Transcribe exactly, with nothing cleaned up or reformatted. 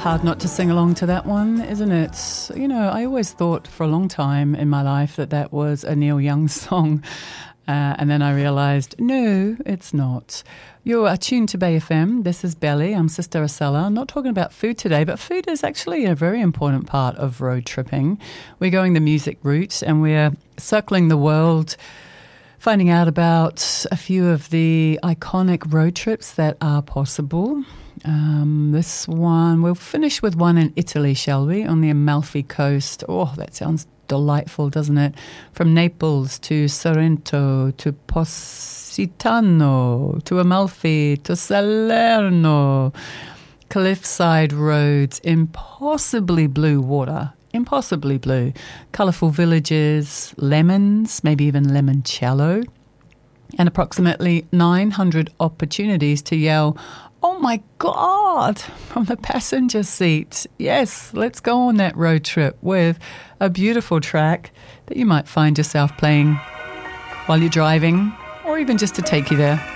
Hard not to sing along to that one, isn't it? You know, I always thought for a long time in my life that that was a Neil Young song. Uh, and then I realised, no, it's not. You're attuned to Bay F M. This is Belly. I'm Sister Acela. I'm not talking about food today, but food is actually a very important part of road tripping. We're going the music route and we're circling the world, finding out about a few of the iconic road trips that are possible. Um, this one, we'll finish with one in Italy, shall we? On the Amalfi Coast. Oh, that sounds delightful, doesn't it? From Naples to Sorrento to Positano to Amalfi to Salerno. Cliffside roads, impossibly blue water. Impossibly blue. Colourful villages, lemons, maybe even limoncello. And approximately nine hundred opportunities to yell, "Oh my God," from the passenger seat. Yes, let's go on that road trip with a beautiful track that you might find yourself playing while you're driving or even just to take you there.